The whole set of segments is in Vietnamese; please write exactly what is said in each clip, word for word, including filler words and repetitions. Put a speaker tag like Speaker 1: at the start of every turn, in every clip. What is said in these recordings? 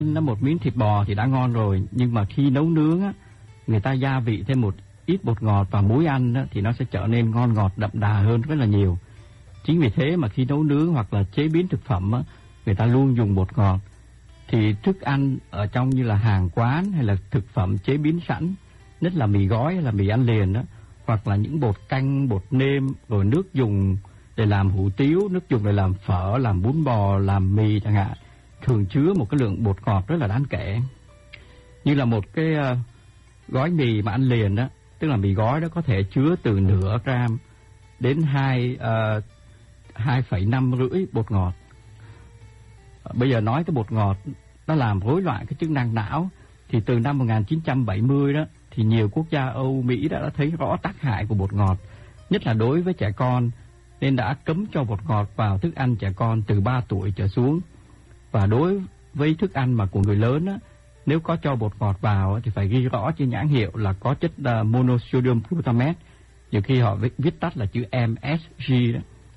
Speaker 1: Nó một miếng thịt bò thì đã ngon rồi, nhưng mà khi nấu nướng á, người ta gia vị thêm một ít bột ngọt và muối ăn á, thì nó sẽ trở nên ngon ngọt đậm đà hơn rất là nhiều. Chính vì thế mà khi nấu nướng hoặc là chế biến thực phẩm á, người ta luôn dùng bột ngọt. Thì thức ăn ở trong như là hàng quán hay là thực phẩm chế biến sẵn, nhất là mì gói hay là mì ăn liền đó, hoặc là những bột canh, bột nêm, rồi nước dùng để làm hủ tiếu, nước dùng để làm phở, làm bún bò, làm mì chẳng hạn, thường chứa một cái lượng bột ngọt rất là đáng kể. Như là một cái uh, gói mì mà ăn liền đó, tức là mì gói đó có thể chứa từ nửa gram đến hai uh, hai phẩy năm rưỡi bột ngọt. Bây giờ nói cái bột ngọt nó làm rối loạn cái chức năng não, thì từ năm một nghìn chín trăm bảy mươi đó thì nhiều quốc gia Âu Mỹ đã, đã thấy rõ tác hại của bột ngọt, nhất là đối với trẻ con, nên đã cấm cho bột ngọt vào thức ăn trẻ con từ ba tuổi trở xuống. Và đối với thức ăn mà của người lớn á, nếu có cho bột ngọt vào thì phải ghi rõ trên nhãn hiệu là có chất uh, monosodium glutamate, nhiều khi họ viết, viết tắt là chữ em ét giê đó.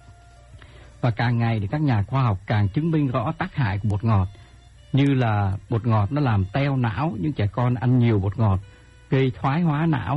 Speaker 1: Và càng ngày thì các nhà khoa học càng chứng minh rõ tác hại của bột ngọt, như là bột ngọt nó làm teo não những trẻ con ăn nhiều bột ngọt, gây thoái hóa não.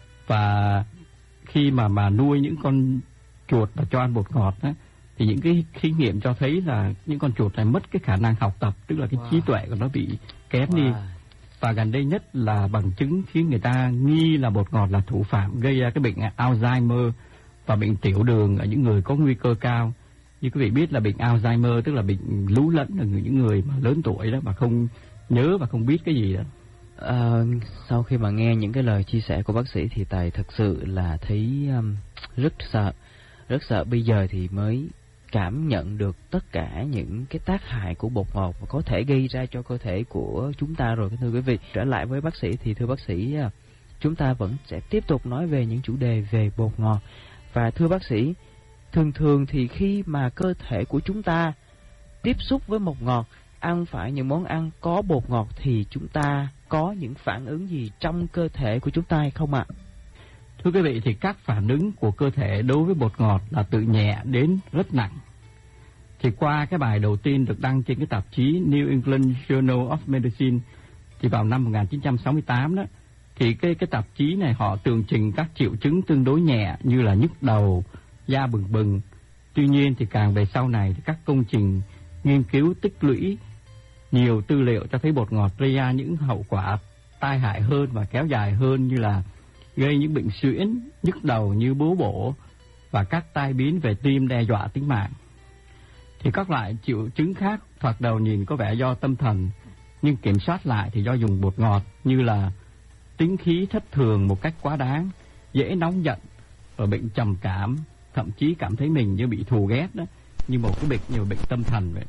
Speaker 1: Và khi mà mà nuôi những con chuột và cho ăn bột ngọt á, thì những cái thí nghiệm cho thấy là những con chuột này mất cái khả năng học tập, tức là cái wow. trí tuệ của nó bị kém wow. đi. Và gần đây nhất là bằng chứng khiến người ta nghi là bột ngọt là thủ phạm gây ra cái bệnh Alzheimer và bệnh tiểu đường ở những người có nguy cơ cao. Như quý vị biết là bệnh Alzheimer tức là bệnh lú lẫn ở những người mà lớn tuổi đó, mà không nhớ và không biết cái gì đó.
Speaker 2: À, sau khi mà nghe những cái lời chia sẻ của bác sĩ thì Tài thật sự là thấy um, rất sợ, rất sợ. Bây giờ thì mới cảm nhận được tất cả những cái tác hại của bột ngọt mà có thể gây ra cho cơ thể của chúng ta rồi, thưa quý vị. Trở lại với bác sĩ thì thưa bác sĩ, chúng ta vẫn sẽ tiếp tục nói về những chủ đề về bột ngọt. Và thưa bác sĩ, thường thường thì khi mà cơ thể của chúng ta tiếp xúc với bột ngọt, ăn phải những món ăn có bột ngọt thì chúng ta có những phản ứng gì trong cơ thể của chúng ta hay không ạ?
Speaker 1: Thưa quý vị, thì các phản ứng của cơ thể đối với bột ngọt là từ nhẹ đến rất nặng. Thì qua cái bài đầu tiên được đăng trên cái tạp chí New England Journal of Medicine thì vào năm một nghìn chín trăm sáu mươi tám đó, thì cái cái tạp chí này họ tường trình các triệu chứng tương đối nhẹ như là nhức đầu, da bừng bừng. Tuy nhiên thì càng về sau này thì các công trình nghiên cứu tích lũy nhiều tư liệu cho thấy bột ngọt gây ra những hậu quả tai hại hơn và kéo dài hơn, như là gây những bệnh suyễn, nhức đầu như bướu bổ và các tai biến về tim đe dọa tính mạng. Thì các loại triệu chứng khác thoạt đầu nhìn có vẻ do tâm thần, nhưng kiểm soát lại thì do dùng bột ngọt, như là tính khí thất thường một cách quá đáng, dễ nóng giận, ở bệnh trầm cảm, thậm chí cảm thấy mình như bị thù ghét đó, như một cái bệnh nhiều bệnh tâm thần vậy.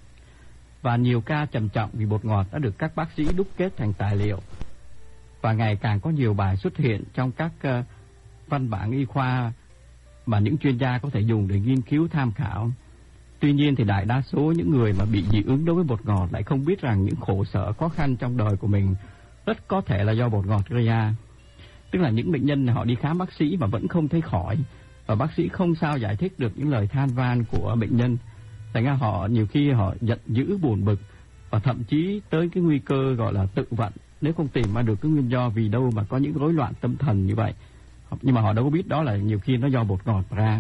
Speaker 1: Và nhiều ca trầm trọng vì bột ngọt đã được các bác sĩ đúc kết thành tài liệu, và ngày càng có nhiều bài xuất hiện trong các uh, văn bản y khoa mà những chuyên gia có thể dùng để nghiên cứu tham khảo. Tuy nhiên thì đại đa số những người mà bị dị ứng đối với bột ngọt lại không biết rằng những khổ sở khó khăn trong đời của mình rất có thể là do bột ngọt gây ra. Tức là những bệnh nhân họ đi khám bác sĩ mà vẫn không thấy khỏi, và bác sĩ không sao giải thích được những lời than van của bệnh nhân. Thành ra họ nhiều khi họ giận dữ, buồn bực, và thậm chí tới cái nguy cơ gọi là tự vận nếu không tìm ra được cái nguyên do vì đâu mà có những rối loạn tâm thần như vậy. Nhưng mà họ đâu có biết đó là nhiều khi nó do bột ngọt ra.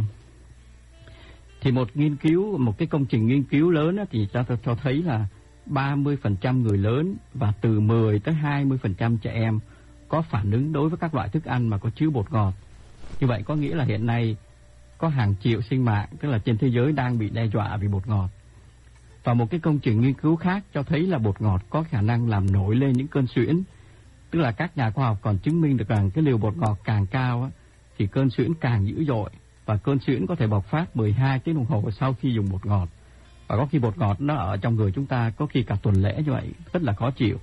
Speaker 1: Thì một nghiên cứu, một cái công trình nghiên cứu lớn á, thì cho, cho thấy là ba mươi phần trăm người lớn và từ mười tới hai mươi phần trăm trẻ em có phản ứng đối với các loại thức ăn mà có chứa bột ngọt. Như vậy có nghĩa là hiện nay có hàng triệu sinh mạng, tức là trên thế giới, đang bị đe dọa vì bột ngọt. Và một cái công trình nghiên cứu khác cho thấy là bột ngọt có khả năng làm nổi lên những cơn suyễn. Tức là các nhà khoa học còn chứng minh được rằng cái liều bột ngọt càng cao á, thì cơn suyễn càng dữ dội, và cơn suyễn có thể bộc phát mười hai tiếng đồng hồ sau khi dùng bột ngọt. Và có khi bột ngọt nó ở trong người chúng ta có khi cả tuần lễ như vậy, rất là khó chịu.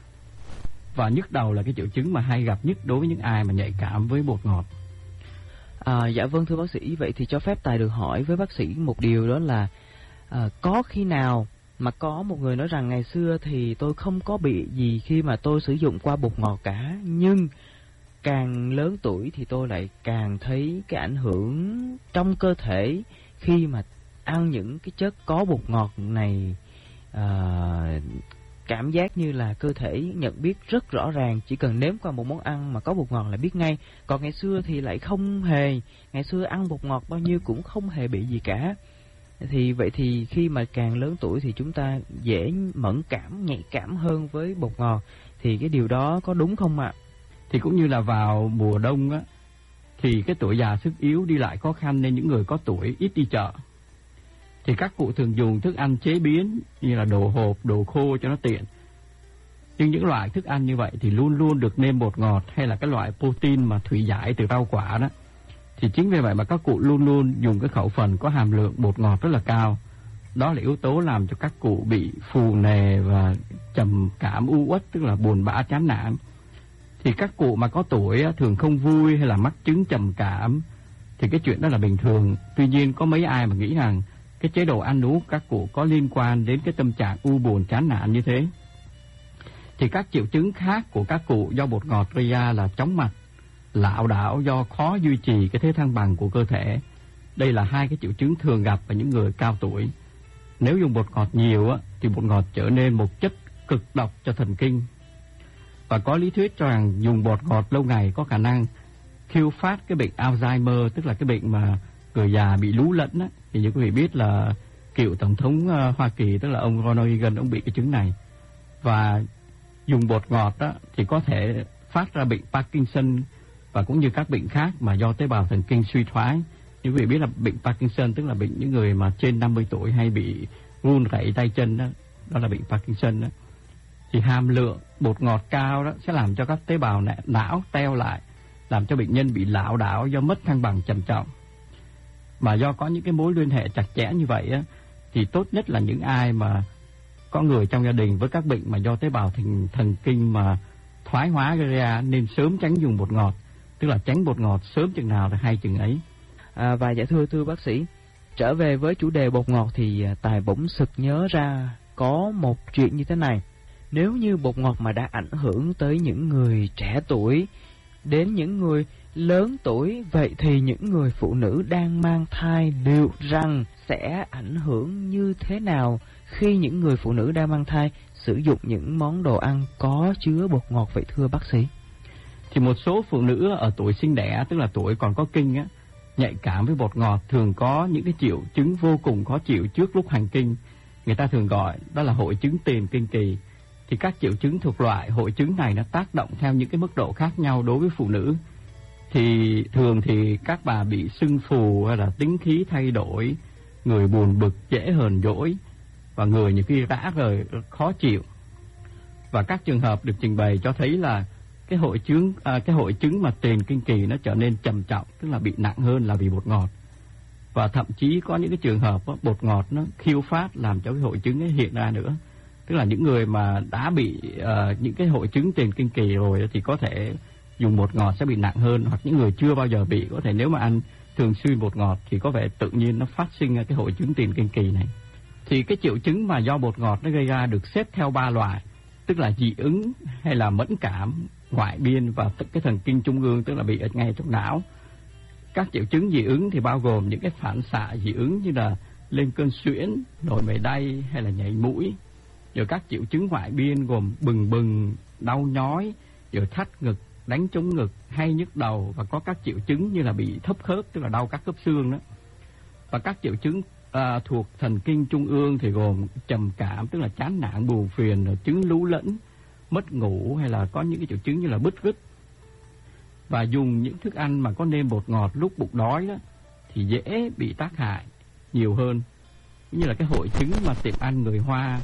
Speaker 1: Và nhức đầu là cái triệu chứng mà hay gặp nhất đối với những ai mà nhạy cảm với bột ngọt.
Speaker 2: À, dạ vâng, thưa bác sĩ, vậy thì cho phép Tài được hỏi với bác sĩ một điều, đó là à, có khi nào mà có một người nói rằng ngày xưa thì tôi không có bị gì khi mà tôi sử dụng qua bột ngọt cả, nhưng càng lớn tuổi thì tôi lại càng thấy cái ảnh hưởng trong cơ thể khi mà ăn những cái chất có bột ngọt này à, cảm giác như là cơ thể nhận biết rất rõ ràng, chỉ cần nếm qua một món ăn mà có bột ngọt là biết ngay. Còn ngày xưa thì lại không hề, ngày xưa ăn bột ngọt bao nhiêu cũng không hề bị gì cả. Thì vậy thì khi mà càng lớn tuổi thì chúng ta dễ mẫn cảm, nhạy cảm hơn với bột ngọt, thì cái điều đó có đúng không ạ?
Speaker 1: Thì cũng như là vào mùa đông á, thì cái tuổi già sức yếu đi lại khó khăn nên những người có tuổi ít đi chợ. Thì các cụ thường dùng thức ăn chế biến như là đồ hộp, đồ khô cho nó tiện. Nhưng những loại thức ăn như vậy thì luôn luôn được nêm bột ngọt hay là cái loại protein mà thủy giải từ rau quả đó. Thì chính vì vậy mà các cụ luôn luôn dùng cái khẩu phần có hàm lượng bột ngọt rất là cao. Đó là yếu tố làm cho các cụ bị phù nề và trầm cảm u uất, tức là buồn bã chán nản. Thì các cụ mà có tuổi thường không vui hay là mắc chứng trầm cảm, thì cái chuyện đó là bình thường. Tuy nhiên có mấy ai mà nghĩ rằng cái chế độ ăn uống các cụ có liên quan đến cái tâm trạng u buồn chán nản như thế. Thì các triệu chứng khác của các cụ do bột ngọt gây ra là chóng mặt, lảo đảo do khó duy trì cái thế thăng bằng của cơ thể. Đây là hai cái triệu chứng thường gặp ở những người cao tuổi. Nếu dùng bột ngọt nhiều á, thì bột ngọt trở nên một chất cực độc cho thần kinh. Và có lý thuyết cho rằng dùng bột ngọt lâu ngày có khả năng khiêu phát cái bệnh Alzheimer, tức là cái bệnh mà người già bị lú lẫn á. Thì như quý vị biết là cựu tổng thống Hoa Kỳ, tức là ông Ronald Reagan, ông bị cái chứng này. Và dùng bột ngọt á, thì có thể phát ra bệnh Parkinson và cũng như các bệnh khác mà do tế bào thần kinh suy thoái. Như quý vị biết là bệnh Parkinson tức là bệnh những người mà trên năm mươi tuổi hay bị run rẩy tay chân đó, đó là bệnh Parkinson đó. Thì hàm lượng bột ngọt cao đó sẽ làm cho các tế bào não teo lại, làm cho bệnh nhân bị lảo đảo do mất thăng bằng trầm trọng. Mà do có những cái mối liên hệ chặt chẽ như vậy á, thì tốt nhất là những ai mà có người trong gia đình với các bệnh mà do tế bào thần, thần kinh mà thoái hóa gây ra nên sớm tránh dùng bột ngọt, tức là tránh bột ngọt sớm chừng nào thì hay chừng ấy.
Speaker 2: À, và dạ thưa thưa bác sĩ, trở về với chủ đề bột ngọt thì Tài bỗng sực nhớ ra có một chuyện như thế này. Nếu như bột ngọt mà đã ảnh hưởng tới những người trẻ tuổi, đến những người lớn tuổi, vậy thì những người phụ nữ đang mang thai liệu rằng sẽ ảnh hưởng như thế nào khi những người phụ nữ đang mang thai sử dụng những món đồ ăn có chứa bột ngọt vậy thưa bác sĩ?
Speaker 1: Thì một số phụ nữ ở tuổi sinh đẻ, tức là tuổi còn có kinh á, nhạy cảm với bột ngọt thường có những cái triệu chứng vô cùng khó chịu trước lúc hành kinh. Người ta thường gọi đó là hội chứng tiền kinh kỳ. Thì các triệu chứng thuộc loại hội chứng này nó tác động theo những cái mức độ khác nhau đối với phụ nữ. Thì thường thì các bà bị sưng phù hay là tính khí thay đổi, người buồn bực, dễ hờn dỗi và người nhiều khi rã rời, khó chịu. Và các trường hợp được trình bày cho thấy là cái hội chứng à, cái hội chứng mà tiền kinh kỳ nó trở nên trầm trọng, tức là bị nặng hơn là vì bột ngọt. Và thậm chí có những cái trường hợp đó, bột ngọt nó khiêu phát làm cho cái hội chứng ấy hiện ra nữa. Tức là những người mà đã bị uh, những cái hội chứng tiền kinh kỳ rồi thì có thể dùng bột ngọt sẽ bị nặng hơn, hoặc những người chưa bao giờ bị có thể nếu mà ăn thường xuyên bột ngọt thì có vẻ tự nhiên nó phát sinh ra cái hội chứng tiền kinh kỳ này. Thì cái triệu chứng mà do bột ngọt nó gây ra được xếp theo ba loại, tức là dị ứng hay là mẫn cảm, ngoại biên và cái thần kinh trung ương, tức là bị ở ngay trong não. Các triệu chứng dị ứng thì bao gồm những cái phản xạ dị ứng như là lên cơn suyễn, nổi mề đay hay là nhảy mũi. Rồi các triệu chứng ngoại biên gồm bừng bừng, đau nhói, rồi thắt ngực, đánh trống ngực, hay nhức đầu, và có các triệu chứng như là bị thấp khớp, tức là đau các khớp xương đó. Và các triệu chứng à, thuộc thần kinh trung ương thì gồm trầm cảm, tức là chán nản buồn phiền, rồi chứng lú lẫn, mất ngủ, hay là có những cái triệu chứng như là bứt rứt. Và dùng những thức ăn mà có nêm bột ngọt lúc bụng đói đó thì dễ bị tác hại nhiều hơn, như là cái hội chứng mà tiệm ăn người Hoa,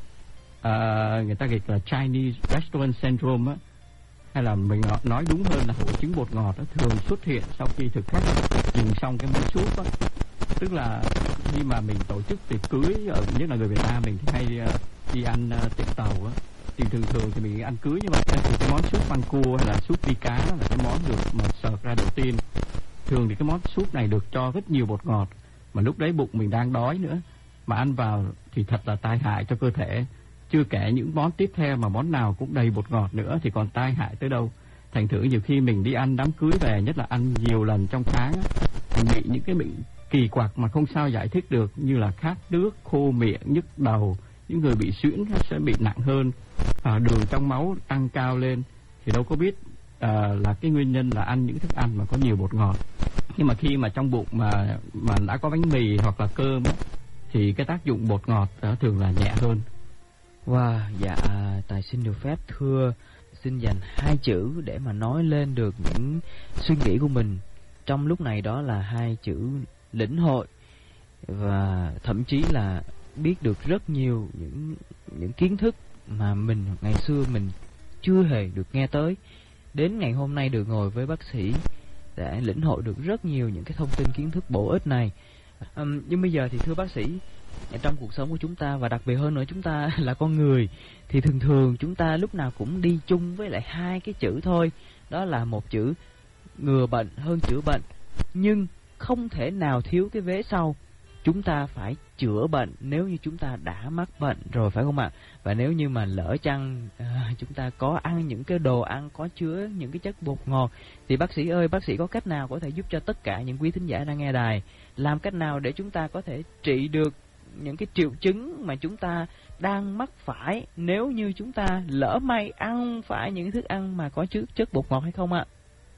Speaker 1: à, người ta gọi là Chinese Restaurant Syndrome á, hay là mình nói đúng hơn là hội chứng bột ngọt đó, thường xuất hiện sau khi thực khách dùng xong cái món súp á. Tức là khi mà mình tổ chức tiệc cưới, ở nhất là người Việt Nam mình thì hay uh, đi ăn uh, tiệc tàu á, thì thường thường thì mình ăn cưới như vậy, thì cái món súp măng cua hay là súp vi cá là cái món được mà serve ra đầu tiên. Thường thì cái món súp này được cho rất nhiều bột ngọt, mà lúc đấy bụng mình đang đói nữa, mà ăn vào thì thật là tai hại cho cơ thể. Chưa kể những món tiếp theo mà món nào cũng đầy bột ngọt nữa thì còn tai hại tới đâu. Thành thử nhiều khi mình đi ăn đám cưới về, nhất là ăn nhiều lần trong tháng á, mình bị những cái bệnh kỳ quặc mà không sao giải thích được, như là khát nước, khô miệng, nhức đầu, những người bị suyễn sẽ bị nặng hơn, à, đường trong máu tăng cao lên, thì đâu có biết à, là cái nguyên nhân là ăn những thức ăn mà có nhiều bột ngọt. Nhưng mà khi mà trong bụng mà mà đã có bánh mì hoặc là cơm ấy, thì cái tác dụng bột ngọt đó thường là nhẹ hơn.
Speaker 2: Wow, dạ Tài xin được phép thưa, xin dành hai chữ để mà nói lên được những suy nghĩ của mình trong lúc này, đó là hai chữ lĩnh hội, và thậm chí là biết được rất nhiều những những kiến thức mà mình ngày xưa mình chưa hề được nghe tới. Đến ngày hôm nay được ngồi với bác sĩ để lĩnh hội được rất nhiều những cái thông tin kiến thức bổ ích này. Um, nhưng bây giờ thì thưa bác sĩ, trong cuộc sống của chúng ta, và đặc biệt hơn nữa chúng ta là con người, thì thường thường chúng ta lúc nào cũng đi chung với lại hai cái chữ thôi, đó là một chữ ngừa bệnh hơn chữa bệnh. Nhưng không thể nào thiếu cái vế sau, chúng ta phải chữa bệnh nếu như chúng ta đã mắc bệnh rồi, phải không ạ? Và nếu như mà lỡ chăng à, chúng ta có ăn những cái đồ ăn có chứa những cái chất bột ngọt, thì bác sĩ ơi, bác sĩ có cách nào có thể giúp cho tất cả những quý thính giả đang nghe đài, làm cách nào để chúng ta có thể trị được những cái triệu chứng mà chúng ta đang mắc phải nếu như chúng ta lỡ may ăn phải những thức ăn mà có chứa chất bột ngọt hay không ạ?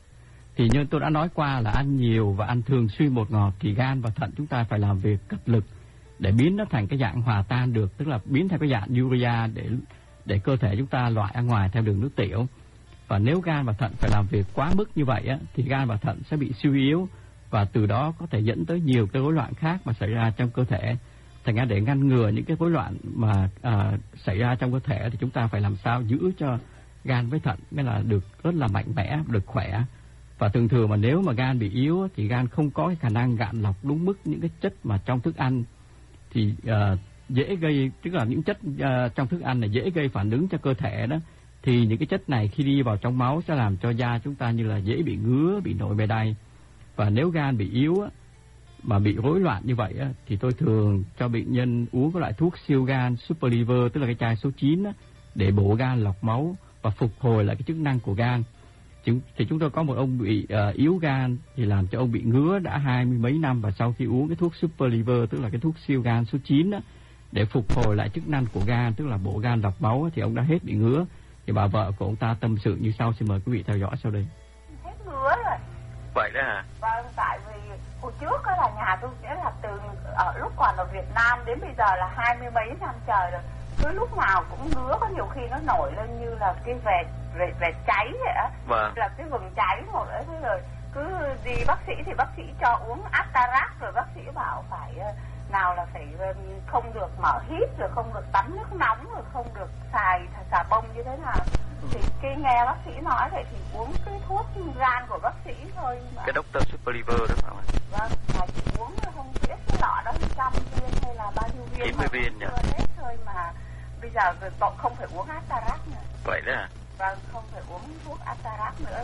Speaker 1: Thì như tôi đã nói qua là ăn nhiều và ăn thường xuyên bột ngọt thì gan và thận chúng ta phải làm việc cật lực để biến nó thành cái dạng hòa tan được, tức là biến thành cái dạng urea để để cơ thể chúng ta loại ra ngoài theo đường nước tiểu. Và nếu gan và thận phải làm việc quá mức như vậy á, thì gan và thận sẽ bị suy yếu, và từ đó có thể dẫn tới nhiều cái rối loạn khác mà xảy ra trong cơ thể. Thành ra để ngăn ngừa những cái rối loạn mà à, xảy ra trong cơ thể thì chúng ta phải làm sao giữ cho gan với thận mới là được rất là mạnh mẽ, được khỏe. Và thường thường mà nếu mà gan bị yếu thì gan không có cái khả năng gạn lọc đúng mức những cái chất mà trong thức ăn, thì uh, dễ gây, tức là những chất uh, trong thức ăn này dễ gây phản ứng cho cơ thể đó. Thì những cái chất này khi đi vào trong máu sẽ làm cho da chúng ta như là dễ bị ngứa, bị nổi mề đay. Và nếu gan bị yếu á, mà bị rối loạn như vậy á, thì tôi thường cho bệnh nhân uống các loại thuốc siêu gan Super Liver, tức là cái chai số chín á, để bổ gan lọc máu và phục hồi lại cái chức năng của gan. Thì chúng tôi có một ông bị uh, yếu gan, thì làm cho ông bị ngứa đã hai mươi mấy năm, và sau khi uống cái thuốc Super Liver, tức là cái thuốc siêu gan số chín á, để phục hồi lại chức năng của gan, tức là bổ gan lọc máu, thì ông đã hết bị ngứa. Thì bà vợ của ông ta tâm sự như sau, xin mời quý vị theo dõi sau đây.
Speaker 3: Hết ngứa rồi.
Speaker 4: Vậy đó hả?
Speaker 3: Vâng, tại vì hồi trước đó là nhà tôi sẽ là từ ở lúc còn ở Việt Nam đến bây giờ là hai mươi mấy năm trời rồi, cứ lúc nào cũng ngứa, có nhiều khi nó nổi lên như là cái vệt vệt vệt cháy vậy á.
Speaker 4: Vâng.
Speaker 3: Là cái vùng cháy một ấy, thế rồi cứ đi bác sĩ thì bác sĩ cho uống Atarax, rồi bác sĩ bảo phải nào là phải không được mở hít, rồi không được tắm nước nóng, rồi không được xài xà bông như thế nào. Thì khi nghe bác sĩ nói vậy thì uống cái thuốc gan của bác sĩ thôi mà.
Speaker 4: Cái Doctor Super Liver đó phải không ạ?
Speaker 3: Vâng, mà chỉ uống không biết cái lọ đó trăm viên hay là bao nhiêu viên,
Speaker 4: chín mươi viên nhỉ?
Speaker 3: Hết thôi mà bây giờ cậu không phải uống Atarax nữa.
Speaker 4: Vậy đó hả?
Speaker 3: Vâng, không phải uống thuốc Atarax nữa,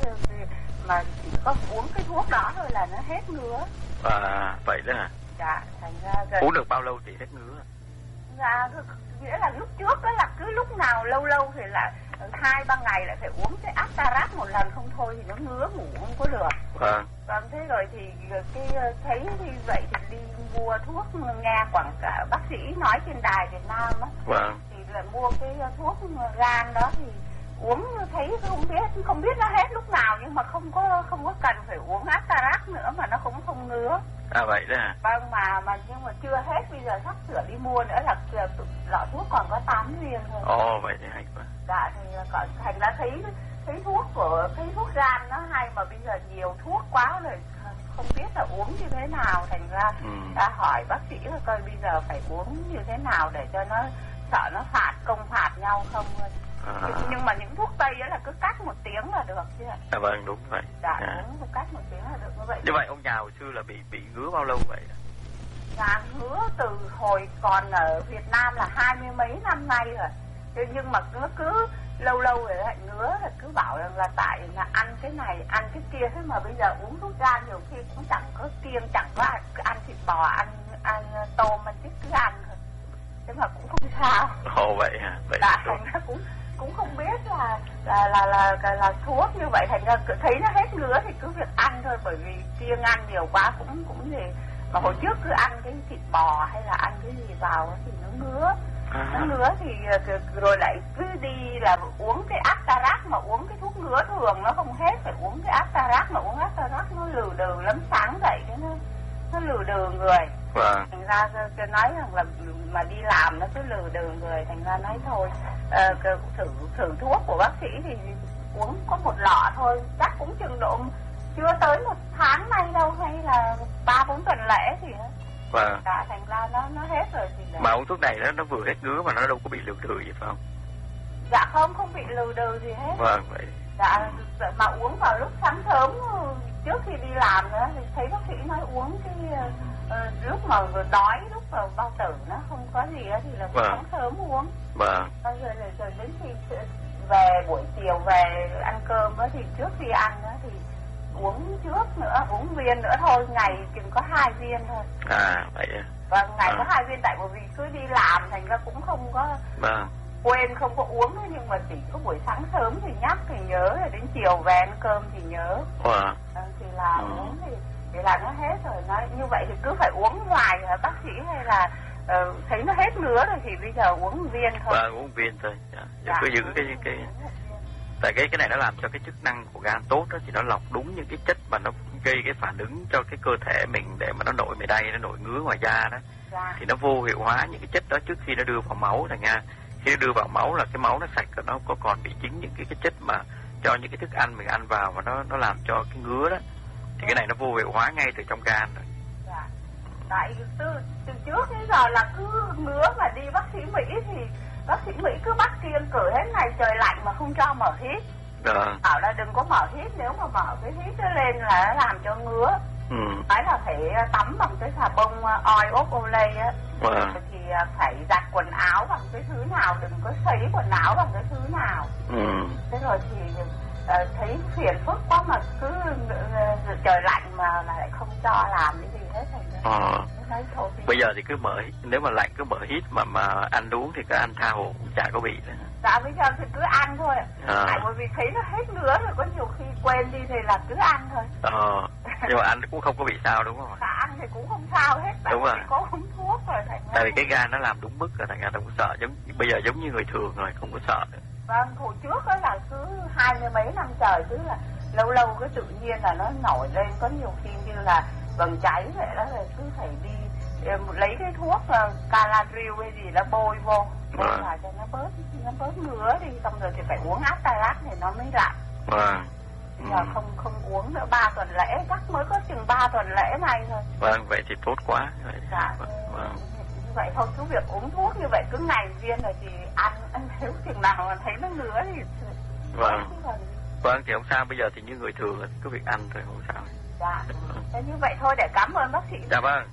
Speaker 3: mà chỉ có uống cái thuốc đó thôi là nó hết ngứa.
Speaker 4: À, vậy đó hả?
Speaker 3: Dạ, thành ra rồi.
Speaker 4: Uống được bao lâu thì hết ngứa?
Speaker 3: Dạ, nghĩa là lúc trước đó là cứ lúc nào lâu lâu thì là hai ba ngày lại phải uống cái Atarax một lần, không thôi thì nó ngứa ngủ không có được.
Speaker 4: Vâng.
Speaker 3: Vâng, thế rồi thì cái thấy thì vậy thì đi mua thuốc, nghe quảng cả bác sĩ nói trên đài Việt Nam á.
Speaker 4: Vâng.
Speaker 3: Thì là mua cái thuốc gan đó thì uống thấy không biết không biết nó hết lúc nào, nhưng mà không có không có cần phải uống Atarax nữa mà nó cũng không ngứa.
Speaker 4: À vậy đó hả?
Speaker 3: Vâng, mà mà nhưng mà chưa hết, bây giờ sắp sửa đi mua nữa là lọ thuốc còn có tám viên thôi.
Speaker 4: Ồ, vậy thì hay quá.
Speaker 3: Dạ, thì còn thành ra thấy thấy thuốc của cái thuốc gan nó hay, mà bây giờ nhiều thuốc quá rồi không biết là uống như thế nào, thành ra
Speaker 4: ừ.
Speaker 3: đã hỏi bác sĩ là coi bây giờ phải uống như thế nào để cho nó, sợ nó phạt công phạt nhau không. À. Nhưng mà những thuốc tây là cứ cách một tiếng là được chứ ạ.
Speaker 4: À vâng, đúng vậy.
Speaker 3: Dạ,
Speaker 4: à.
Speaker 3: uống một cách một tiếng là được như vậy.
Speaker 4: Như vậy ông già hồi xưa là bị bị ngứa bao lâu vậy?
Speaker 3: Dạ, ngứa từ hồi còn ở Việt Nam là hai mươi mấy năm nay rồi. Thế nhưng mà nó cứ lâu lâu rồi lại ngứa, là cứ bảo rằng là tại là ăn cái này ăn cái kia, thế mà bây giờ uống thuốc gan nhiều khi cũng chẳng có kiêng, chẳng có ăn, ăn thịt bò, ăn ăn tôm, ăn chứ cứ ăn thôi. Thế mà cũng không sao.
Speaker 4: Ồ vậy hả? Vậy
Speaker 3: dạ, thành ra cũng cũng không biết là là là là, là, là thuốc như vậy, thành ra thấy nó hết ngứa thì cứ việc ăn thôi, bởi vì kiêng ăn nhiều quá cũng cũng gì. Mà hồi trước cứ ăn cái thịt bò hay là ăn cái gì vào thì nó ngứa.
Speaker 4: À.
Speaker 3: Nó ngứa thì rồi lại cứ đi là uống cái Actarac, mà uống cái thuốc ngứa thường nó không hết, phải uống cái Actarac, mà uống Actarac nó lừ đừ lắm, sáng dậy cái nó nó lừ đừ người.
Speaker 4: Vâng.
Speaker 3: Thành ra tôi nói rằng là mà đi làm nó cứ lừ đừ người, thành ra nói thôi uh, thử thử thuốc của bác sĩ thì uống có một lọ thôi, chắc cũng chừng độ chưa tới một tháng nay đâu, hay là ba bốn tuần lễ thì
Speaker 4: vâng.
Speaker 3: Dạ, thành ra nó nó hết rồi thì để...
Speaker 4: Mà uống thuốc này nó nó vừa hết ngứa mà nó đâu có bị lừ đừ gì phải không?
Speaker 3: Dạ không, không bị lừ đừ gì hết.
Speaker 4: Vâng, vậy.
Speaker 3: Dạ, mà uống vào lúc sáng sớm trước khi đi làm nữa thì thấy bác sĩ nói uống cái uh, lúc mà đói, lúc mà bao tử nó không có gì đó thì là vâng. Sáng sớm uống.
Speaker 4: Vâng.
Speaker 3: Rồi, rồi, rồi đến khi về buổi chiều về ăn cơm đó thì trước khi ăn đó thì uống trước nữa, uống viên nữa thôi, ngày chừng có hai viên thôi.
Speaker 4: À, vậy à.
Speaker 3: Vâng, ngày à. Có hai viên, tại vì cứ đi làm thành ra cũng không có
Speaker 4: vâng.
Speaker 3: Quên không có uống nữa, nhưng mà chỉ có buổi sáng sớm thì nhắc thì nhớ, rồi đến chiều về ăn cơm thì nhớ.
Speaker 4: Vâng.
Speaker 3: À, thì là ừ. uống thì, thì là nó hết rồi. Nói như vậy thì cứ phải uống hoài hả bác sĩ, hay là uh, thấy nó hết ngứa rồi thì bây giờ uống viên thôi?
Speaker 4: Vâng, uống viên thôi. Dạ. Dạ, cứ giữ cái cái tại cái cái này nó làm cho cái chức năng của gan tốt đó, thì nó lọc đúng những cái chất mà nó gây cái phản ứng cho cái cơ thể mình để mà nó nổi mề đay, nó nổi ngứa ngoài da đó.
Speaker 3: Dạ.
Speaker 4: Thì nó vô hiệu hóa những cái chất đó trước khi nó đưa vào máu này nha. Khi nó đưa vào máu là cái máu nó sạch rồi, nó có còn bị dính những cái cái chất mà cho những cái thức ăn mình ăn vào và nó nó làm cho cái ngứa đó. Thì cái này nó vô hiệu hóa ngay từ trong gan rồi.
Speaker 3: Dạ. Tại từ từ trước đến giờ là cứ ngứa mà đi bác sĩ Mỹ thì bác sĩ Mỹ cứ bắt kiêng cử hết ngày trời lạnh mà không cho mở hít.
Speaker 4: Vâng.
Speaker 3: Bảo là đừng có mở hít, nếu mà mở cái hít nó lên là nó làm cho ngứa.
Speaker 4: Ừ.
Speaker 3: Phải là phải tắm bằng cái xà bông oil of Olay á.
Speaker 4: Vâng.
Speaker 3: Thì phải giặt quần áo bằng cái thứ nào, đừng có sấy quần áo bằng cái thứ nào.
Speaker 4: Ừ.
Speaker 3: Thế rồi thì uh, thấy phiền phức quá mà cứ uh, trời lạnh mà lại không cho làm cái gì hết. Thành ra
Speaker 4: ờ.
Speaker 3: nói thôi thì...
Speaker 4: Bây giờ thì cứ mở, nếu mà lạnh cứ mở hít, mà mà ăn uống thì cứ ăn tha hồ cũng chả có bị nữa.
Speaker 3: Dạ bây giờ thì cứ ăn thôi.
Speaker 4: À.
Speaker 3: Tại bởi vì thấy nó hết ngứa rồi, có nhiều khi quên đi thì là cứ ăn thôi.
Speaker 4: Ờ. Nhưng mà ăn cũng không có bị sao đúng không?
Speaker 3: Dạ ăn thì cũng không sao hết. Tại
Speaker 4: đúng rồi.
Speaker 3: Có uống thuốc rồi. Thành
Speaker 4: tại vì cái gan nó làm đúng mức rồi, thành ra không có sợ. Giống bây giờ giống như người thường rồi, không có sợ nữa.
Speaker 3: Vâng, hồi trước đó là cứ hai mươi mấy năm trời, cứ là lâu lâu cái tự nhiên là nó nổi lên, có nhiều khi như là vầng cháy vậy đó, rồi cứ phải đi lấy cái thuốc uh, Caladril hay gì đó bôi vô, bôi
Speaker 4: vâng.
Speaker 3: vào cho nó bớt nó bớt ngứa đi, xong rồi thì phải uống Actarac thì nó mới lạnh.
Speaker 4: Vâng.
Speaker 3: Bây giờ không không uống nữa, ba tuần lễ chắc mới có chừng ba tuần lễ này thôi.
Speaker 4: Vâng, vậy thì tốt quá. Vậy.
Speaker 3: Dạ.
Speaker 4: Vâng.
Speaker 3: Như vậy thôi, cứ việc uống thuốc như vậy cứ ngày viên rồi thì ăn, ăn nếu chừng nào mà thấy nó ngứa thì
Speaker 4: vâng. Vâng thì không sao, bây giờ thì như người thường cứ việc ăn thôi, không sao.
Speaker 3: Dạ. Thế như vậy thôi, để cảm ơn bác sĩ.
Speaker 4: Dạ vâng.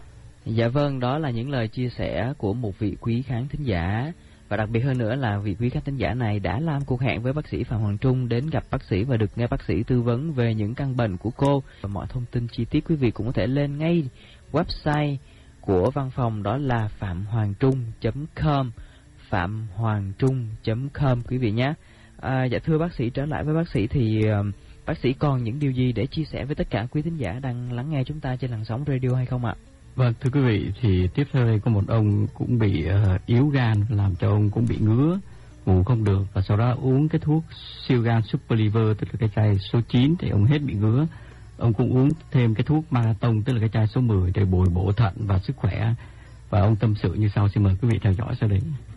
Speaker 2: Dạ vâng, đó là những lời chia sẻ của một vị quý khán thính giả. Và đặc biệt hơn nữa là vị quý khán thính giả này đã làm cuộc hẹn với bác sĩ Phạm Hoàng Trung đến gặp bác sĩ và được nghe bác sĩ tư vấn về những căn bệnh của cô. Và mọi thông tin chi tiết quý vị cũng có thể lên ngay website của văn phòng, đó là phạm hoàng trung chấm com, phạm hoàng trung chấm com quý vị nhé. À, dạ thưa bác sĩ, trở lại với bác sĩ thì uh, bác sĩ còn những điều gì để chia sẻ với tất cả quý thính giả đang lắng nghe chúng ta trên làn sóng radio hay không ạ?
Speaker 1: Vâng, thưa quý vị, thì tiếp theo đây có một ông cũng bị uh, yếu gan, làm cho ông cũng bị ngứa, ngủ không được, và sau đó uống cái thuốc siêu gan Super Liver, tức là cái chai số chín thì ông hết bị ngứa. Ông cũng uống thêm cái thuốc Marathon, tức là cái chai số mười để bồi bổ thận và sức khỏe. Và ông tâm sự như sau, xin mời quý vị theo dõi sau đây.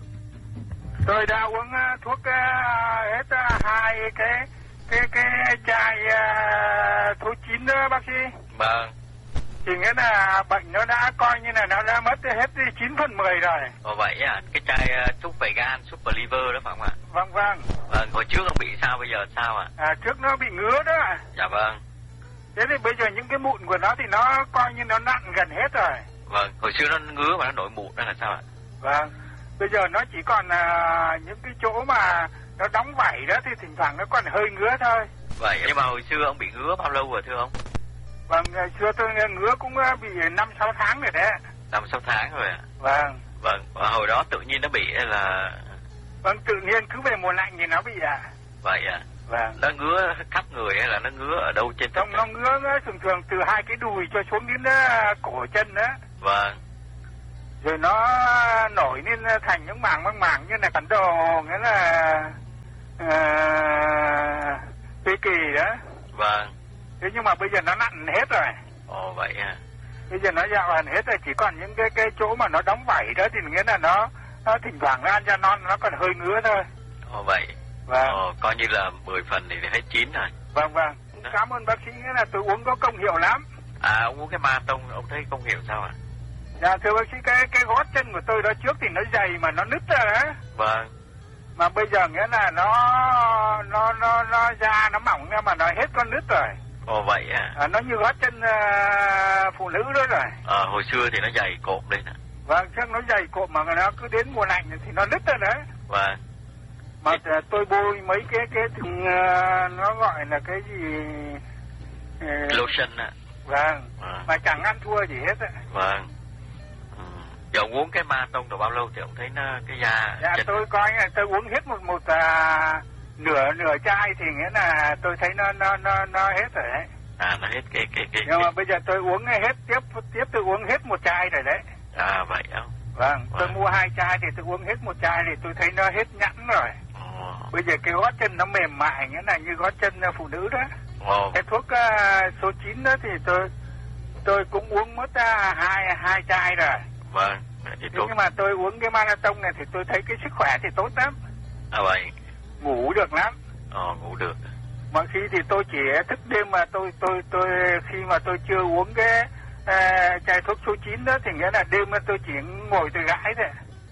Speaker 5: Tôi đã uống uh, thuốc uh, hết uh, hai cái cái cái chai uh, số chín đó bác sĩ.
Speaker 4: Vâng.
Speaker 5: Thì nghĩa là bệnh nó đã coi như là nó đã mất hết chín phần mười rồi.
Speaker 4: Ồ vậy à, cái chai uh, thuốc về gan Super Liver đó phải không ạ?
Speaker 5: Vâng vâng.
Speaker 4: Vâng, hồi trước ông bị sao, bây giờ sao ạ?
Speaker 5: À, trước nó bị ngứa đó.
Speaker 4: Dạ vâng.
Speaker 5: Thế thì bây giờ những cái mụn của nó thì nó coi như nó nặng gần hết rồi.
Speaker 4: Vâng, hồi xưa nó ngứa mà nó nổi mụn đó là sao ạ?
Speaker 5: Vâng, bây giờ nó chỉ còn uh, những cái chỗ mà nó đóng vảy đó thì thỉnh thoảng nó còn hơi ngứa thôi.
Speaker 4: Vậy, nhưng mà hồi xưa ông bị ngứa bao lâu rồi thưa ông?
Speaker 5: Vâng, ngày xưa tôi ngứa cũng bị năm sáu tháng rồi đấy.
Speaker 4: năm sáu tháng rồi ạ?
Speaker 5: Vâng.
Speaker 4: Vâng, và hồi đó tự nhiên nó bị hay là...
Speaker 5: Vâng, tự nhiên cứ về mùa lạnh thì nó bị à.
Speaker 4: Vậy à?
Speaker 5: Vâng.
Speaker 4: Nó ngứa khắp người hay là nó ngứa ở đâu trên?
Speaker 5: Không, nó ngứa, ngứa thường thường từ hai cái đùi cho xuống đến uh, cổ chân đó.
Speaker 4: Vâng.
Speaker 5: rồi nó nổi lên thành những mảng mảng mảng như là bản đồ, nghĩa là uh, Tây Kỳ đó.
Speaker 4: Vâng.
Speaker 5: Thế nhưng mà bây giờ nó nặn hết rồi.
Speaker 4: Ồ vậy à.
Speaker 5: Bây giờ nó dạo hẳn hết rồi, chỉ còn những cái cái chỗ mà nó đóng vảy đó thì nghĩa là nó, nó thỉnh thoảng nó ăn ra non, nó còn hơi ngứa thôi.
Speaker 4: Ồ vậy.
Speaker 5: Vâng.
Speaker 4: Ồ, coi như là mười phần thì hết chín rồi.
Speaker 5: Vâng vâng. Đó. Cảm ơn bác sĩ, nghĩa là tôi uống có công hiệu lắm.
Speaker 4: À, ông uống cái ma tông, ông thấy công hiệu sao ạ? À?
Speaker 5: Dạ thưa bác sĩ, cái cái gót chân của tôi đó trước thì nó dày mà nó nứt ra đấy.
Speaker 4: Vâng.
Speaker 5: Mà bây giờ nghĩa là nó nó nó nó da nó mỏng nhưng mà nó hết con nứt rồi.
Speaker 4: Ồ vậy à.
Speaker 5: À, nó như gót chân uh, phụ nữ đó rồi.
Speaker 4: Ờ, hồi xưa thì nó dày cộm lên ạ.
Speaker 5: Vâng, chắc nó dày cộm mà nó cứ đến mùa lạnh thì nó nứt ra đấy.
Speaker 4: Vâng.
Speaker 5: Mà Thế... tôi bôi mấy cái cái thùng uh, nó gọi là cái gì uh...
Speaker 4: lotion ạ.
Speaker 5: Vâng. À. Mà chẳng ăn thua gì hết ạ.
Speaker 4: Vâng. Ừ. Giờ ông uống cái ma tông được bao lâu thì ông thấy nó cái da?
Speaker 5: Dạ chân... tôi coi tôi uống hết một một uh, nửa nửa chai thì nghĩa là tôi thấy nó nó nó nó hết rồi đấy.
Speaker 4: À, nó hết cái cái cái.
Speaker 5: Nhưng
Speaker 4: cái...
Speaker 5: mà bây giờ tôi uống hết tiếp tiếp tôi uống hết một chai rồi đấy.
Speaker 4: À vậy không?
Speaker 5: Vâng,
Speaker 4: vâng.
Speaker 5: Tôi mua hai chai thì tôi uống hết một chai thì tôi thấy nó hết nhẵn rồi.
Speaker 4: Ồ.
Speaker 5: Bây giờ cái gót chân nó mềm mại nghĩa là như gót chân phụ nữ đó.
Speaker 4: Ồ.
Speaker 5: Cái thuốc uh, số chín đó thì tôi tôi cũng uống mất uh, hai hai chai rồi.
Speaker 4: Vâng. Thì tốt.
Speaker 5: Nhưng mà tôi uống cái Marathon này thì tôi thấy cái sức khỏe thì tốt lắm.
Speaker 4: À vậy.
Speaker 5: Ngủ được lắm.
Speaker 4: Ồ, ngủ được.
Speaker 5: Mọi khi thì tôi chỉ thức đêm mà tôi tôi tôi khi mà tôi chưa uống cái uh, chai thuốc số chín đó thì nghĩa là đêm tôi chỉ ngồi tôi gãi thôi.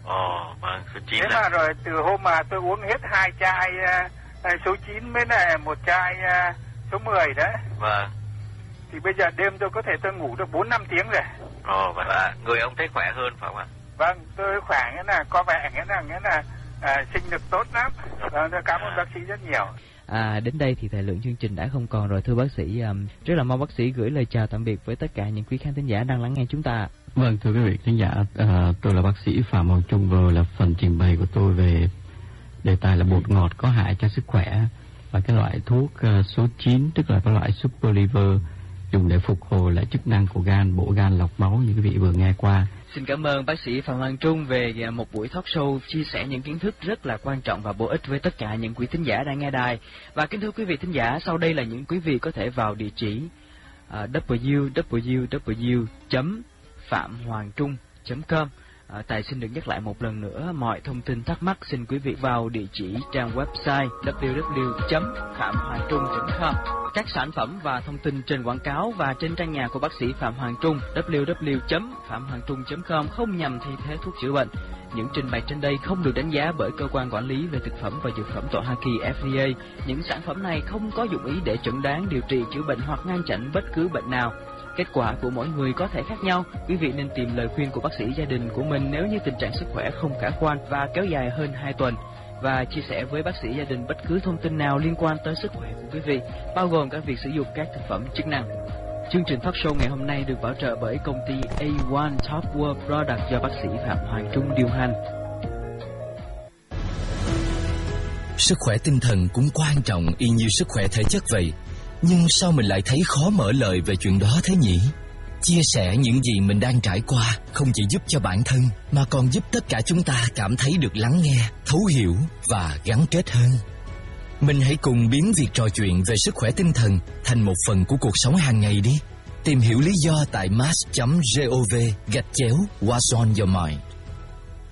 Speaker 4: Ồ, vâng, số chín.
Speaker 5: Thế mà rồi từ hôm mà tôi uống hết hai chai uh, số chín với lại một chai uh, số mười đó.
Speaker 4: Vâng.
Speaker 5: Thì bây giờ đêm tôi có thể tôi ngủ được bốn năm tiếng rồi.
Speaker 4: Ồ, vậy là người ông thấy khỏe hơn phải không ạ?
Speaker 5: Vâng, tôi khỏe nghĩa là có vẻ nghĩa là nghĩa là à, sinh lực tốt lắm. Vâng, tôi cảm ơn bác sĩ rất nhiều.
Speaker 2: À, đến đây thì thời lượng chương trình đã không còn rồi thưa bác sĩ. Um, rất là mong bác sĩ gửi lời chào tạm biệt với tất cả những quý khán thính giả đang lắng nghe chúng ta.
Speaker 1: Vâng, thưa quý vị khán giả, uh, tôi là bác sĩ Phạm Hoàng Trung, vừa là phần trình bày của tôi về đề tài là bột ngọt có hại cho sức khỏe và cái loại thuốc uh, số chín, tức là cái loại Super Liver dùng để phục hồi lại chức năng của gan, bộ gan lọc máu như quý vị vừa nghe qua.
Speaker 2: Xin cảm ơn bác sĩ Phạm Hoàng Trung về một buổi talk show chia sẻ những kiến thức rất là quan trọng và bổ ích với tất cả những quý thính giả đang nghe đài. Và kính thưa quý vị thính giả, sau đây là những quý vị có thể vào địa chỉ uh, w w w chấm phạm hoàng trung chấm com. À, Tài xin được nhắc lại một lần nữa, mọi thông tin thắc mắc xin quý vị vào địa chỉ trang website w w w chấm phạm hoàng trung chấm com. Các sản phẩm và thông tin trên quảng cáo và trên trang nhà của bác sĩ Phạm Hoàng Trung w w w chấm phạm hoàng trung chấm com không nhằm thay thế thuốc chữa bệnh. Những trình bày trên đây không được đánh giá bởi cơ quan quản lý về thực phẩm và dược phẩm tại Hoa Kỳ F D A. Những sản phẩm này không có dụng ý để chẩn đoán, điều trị, chữa bệnh hoặc ngăn chặn bất cứ bệnh nào. Kết quả của mỗi người có thể khác nhau. Quý vị nên tìm lời khuyên của bác sĩ gia đình của mình nếu như tình trạng sức khỏe không khả quan và kéo dài hơn hai tuần. Và chia sẻ với bác sĩ gia đình bất cứ thông tin nào liên quan tới sức khỏe của quý vị, bao gồm cả việc sử dụng các thực phẩm chức năng. Chương trình talk show ngày hôm nay được bảo trợ bởi công ty A một Top World Product do bác sĩ Phạm Hoàng Trung điều hành.
Speaker 6: Sức khỏe tinh thần cũng quan trọng y như sức khỏe thể chất vậy. Nhưng sao mình lại thấy khó mở lời về chuyện đó thế nhỉ? Chia sẻ những gì mình đang trải qua không chỉ giúp cho bản thân mà còn giúp tất cả chúng ta cảm thấy được lắng nghe, thấu hiểu và gắn kết hơn. Mình hãy cùng biến việc trò chuyện về sức khỏe tinh thần thành một phần của cuộc sống hàng ngày đi. Tìm hiểu lý do tại mass chấm gov gạch chéo What's on your mind.